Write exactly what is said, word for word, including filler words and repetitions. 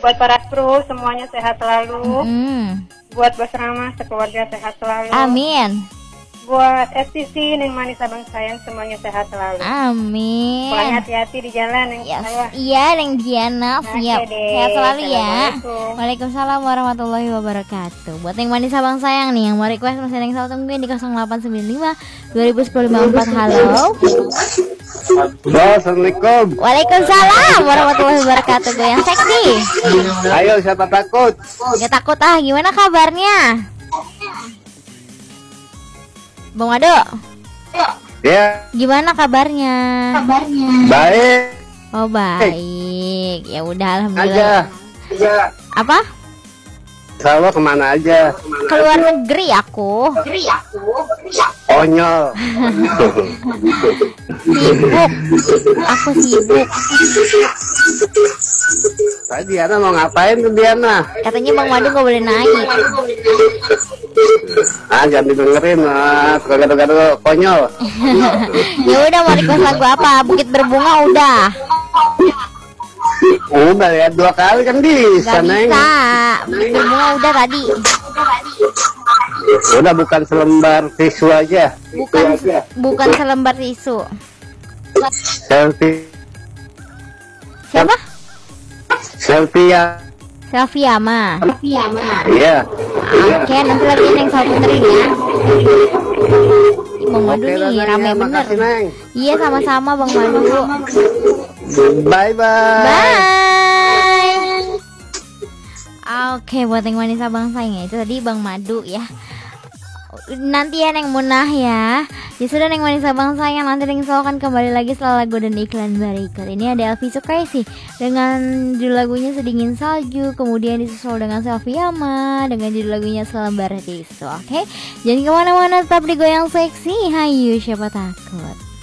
buat para kru semuanya sehat selalu. Mm. Buat Bos Rama sekeluarga sehat selalu. Amin. Buat S T C Neng Manis Abang Sayang semuanya sehat selalu. Amin. Pokoknya hati-hati di jalan Neng Yes. saya. Iya, Neng Diana, siap. Oke deh. Sehat selalu ya. Assalamualaikum. Waalaikumsalam warahmatullahi wabarakatuh. Buat Neng Manis Abang Sayang nih yang mau request masih Neng selalu tungguin di nol delapan sembilan lima dua nol satu nol lima empat. Halo. Halo, assalamualaikum. Waalaikumsalam warahmatullahi wabarakatuh. Gue yang seksi. Ayo, siapa takut? Gak takut ah, gimana kabarnya? Bang Mado, Ya, gimana kabarnya? baik Oh baik, ya udah aja. alhamdulillah. Apa? Selalu kemana aja? Keluar negeri aku. Konyol. Sibuk. Aku sibuk. Tadi Diana mau ngapain tuh Diana? Katanya Bang Madu gak boleh naik. Ah, jangan didengerin, ah, gado-gado konyol. Ya udah, mau request lagu apa? Bukit Berbunga udah. Udah ya, dua kali kan bisa, Gak Neng. bisa. Bukit Berbunga udah tadi. Udah, bukan selembar tisu aja. Bukan bukan selembar tisu. Selfie, Siapa? selfie ya. Selfie ama. Iya. Oke, nanti lagi Neng selalu puterin ya. Ih, Bang Madu Oke, nih Neng, rame ya, bener. makasih, Neng. Iya, sama-sama Bang Madu. Bye bye. Bye. Oke, buat yang manis abang sayang itu tadi Bang Madu ya. Nanti ya Neng Munah ya. Ya sudah Neng manis abang sayang, nanti Neng Sol akan kembali lagi setelah lagu dan iklan berikut. Ini ada Elvi Sukaisi dengan judul lagunya Sedingin Salju, kemudian disusul dengan Selfie Yama dengan judul lagunya Selembar Tisu. Oke, jangan kemana-mana, tetap di Goyang Seksi. Hayu siapa takut.